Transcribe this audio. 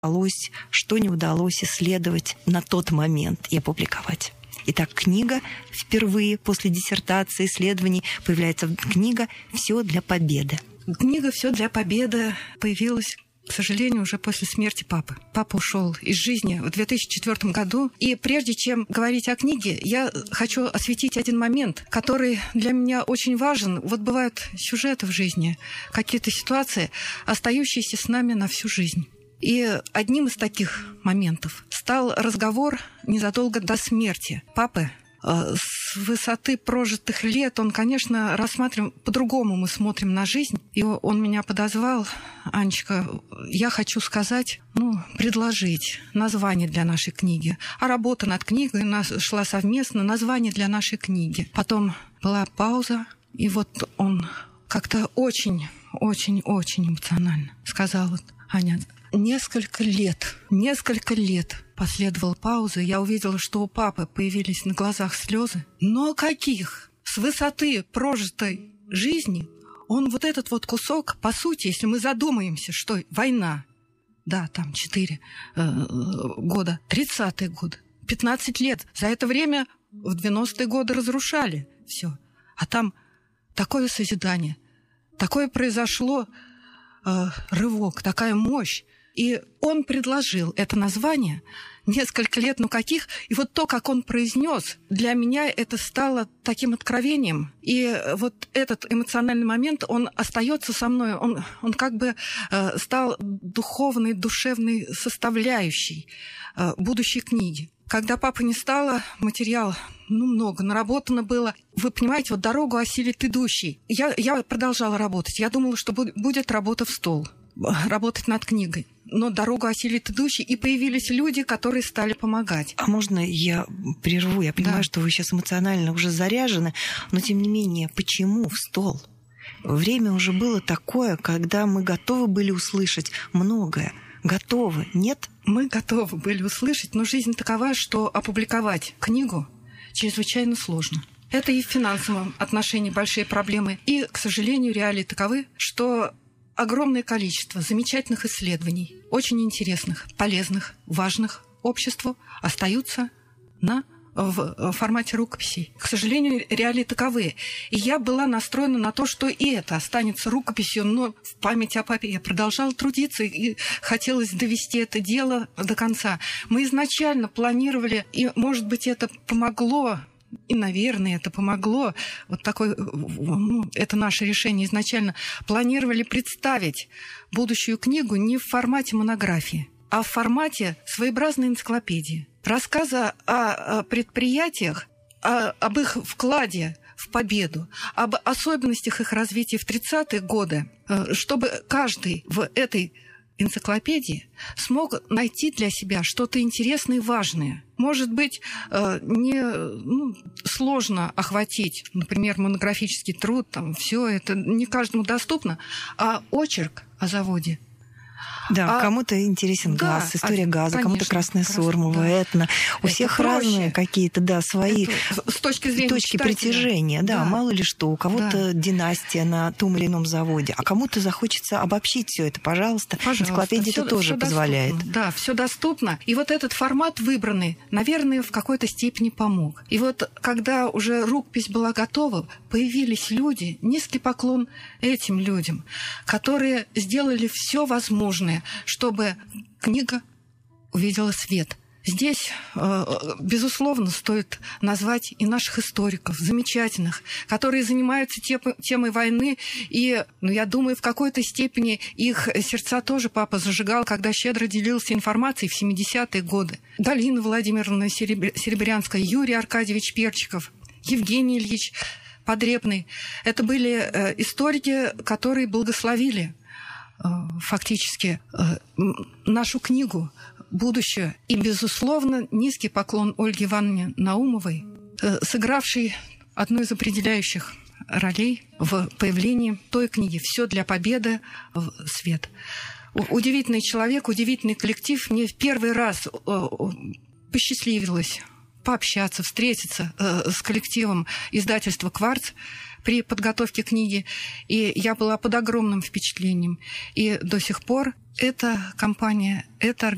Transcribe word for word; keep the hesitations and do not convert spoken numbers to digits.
удалось, что не удалось исследовать на тот момент и опубликовать. Итак, книга впервые после диссертации, исследований появляется книга «Все для победы». Книга «Все для победы» появилась, к сожалению, уже после смерти папы. Папа ушел из жизни в две тысячи четвёртом году. И прежде чем говорить о книге, я хочу осветить один момент, который для меня очень важен. Вот бывают сюжеты в жизни, какие-то ситуации, остающиеся с нами на всю жизнь. И одним из таких моментов стал разговор незадолго до смерти папы. С высоты прожитых лет он, конечно, рассматриваем, по-другому мы смотрим на жизнь. И он меня подозвал: Анечка, я хочу сказать, ну, предложить название для нашей книги. А работа над книгой у нас шла совместно, название для нашей книги. Потом была пауза, и вот он как-то очень-очень-очень эмоционально сказал: вот, Аня, Несколько лет, несколько лет последовала пауза. Я увидела, что у папы появились на глазах слезы. Но каких? С высоты прожитой жизни он вот этот вот кусок, по сути, если мы задумаемся, что война, да, там четыре э, года, тридцатые годы, пятнадцать лет. За это время в девяностые годы разрушали все. А там такое созидание, такое произошло э, рывок, такая мощь. И он предложил это название несколько лет, ну каких, и вот то, как он произнес, для меня это стало таким откровением. И вот этот эмоциональный момент, он остается со мной, он, он как бы э, стал духовной, душевной составляющей э, будущей книги. Когда папы не стало, материал, ну, много наработано было. Вы понимаете, вот дорогу осилит идущий. Я, я продолжала работать. Я думала, что будет работа в стол, работать над книгой. Но дорогу осилит идущий, и появились люди, которые стали помогать. А можно я прерву? Я понимаю, да, что вы сейчас эмоционально уже заряжены, но тем не менее, почему в стол? Время уже было такое, когда мы готовы были услышать многое. Готовы, нет? Мы готовы были услышать, но жизнь такова, что опубликовать книгу чрезвычайно сложно. Это и в финансовом отношении большие проблемы. И, к сожалению, реалии таковы, что огромное количество замечательных исследований, очень интересных, полезных, важных обществу, остаются на, в формате рукописей. К сожалению, реалии таковы. И я была настроена на то, что и это останется рукописью, но в память о папе я продолжала трудиться, и хотелось довести это дело до конца. Мы изначально планировали, и, может быть, это помогло. И, наверное, это помогло. Вот такое, ну, это наше решение изначально. Планировали представить будущую книгу не в формате монографии, а в формате своеобразной энциклопедии. Рассказа о предприятиях, о, об их вкладе в победу, об особенностях их развития в тридцатые годы, чтобы каждый в этой энциклопедии смог найти для себя что-то интересное и важное. Может быть, не ну, сложно охватить, например, монографический труд, там все это не каждому доступно, а очерк о заводе. Да, а, кому-то интересен да, газ, история а, газа, конечно, кому-то Красная Сормова, да. Этно. У это всех проще. разные какие-то, да, свои это, с точки зрения точки читателя. притяжения. Да, да, мало ли что, у кого-то да. династия на том или ином заводе, а кому-то захочется обобщить все это. Пожалуйста, Пожалуйста. Энциклопедия это тоже позволяет. Доступно. Да, все доступно. И вот этот формат выбранный, наверное, в какой-то степени помог. И вот когда уже рукопись была готова, появились люди, низкий поклон этим людям, которые сделали все возможное, чтобы книга увидела свет. Здесь, безусловно, стоит назвать и наших историков, замечательных, которые занимаются темой войны. И, ну, я думаю, в какой-то степени их сердца тоже папа зажигал, когда щедро делился информацией в семидесятые годы. Галина Владимировна Серебрянская, Юрий Аркадьевич Перчиков, Евгений Ильич Подребный. Это были историки, которые благословили фактически нашу книгу «Будущее». И, безусловно, низкий поклон Ольге Ивановне Наумовой, сыгравшей одну из определяющих ролей в появлении той книги «Все для победы в свет». Удивительный человек, удивительный коллектив. Мне в первый раз посчастливилось пообщаться, встретиться с коллективом издательства «Кварц» при подготовке книги, и я была под огромным впечатлением. И до сих пор эта компания, эта организация